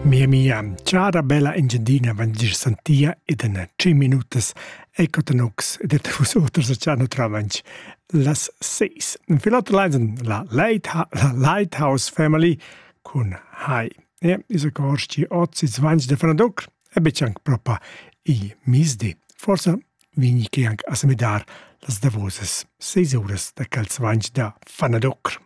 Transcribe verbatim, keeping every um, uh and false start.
Mia mia, ciara bella engendina vandir sentia ed en tre minutas ecco tenux ed et vos oters a ciano travanch las seis. In filot leiden la, Lightha- la Lighthouse Family con Hai. E is a corsti ozi zvanch de Fanadoc e becianc propa i misdi. Forsa vini che anc a semidar las davoses seis horas da cal zvanch da Fanadoc.